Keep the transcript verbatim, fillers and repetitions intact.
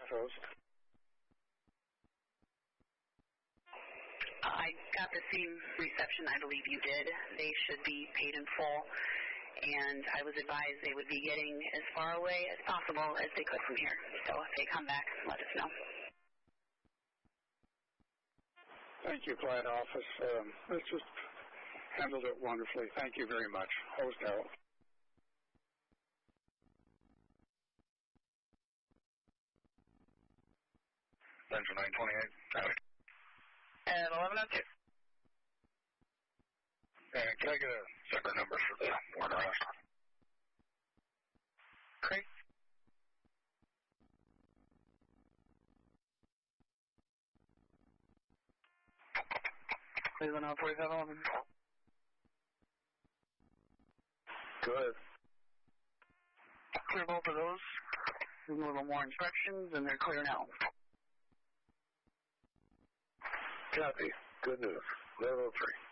Host. I got the same reception I believe you did. They should be paid in full, and I was advised they would be getting as far away as possible as they could from here. So if they come back, let us know. Thank you, Client Office. Um, this just handled it wonderfully. Thank you very much. Host out. Engine nine twenty-eight. Howdy. And eleven oh two. And can I get a separate number for the order house? Great. Cleveland out forty-seven eleven. Good. Clear both of those. A little more inspections, and they're clear now. Copy. Good news. eleven oh three.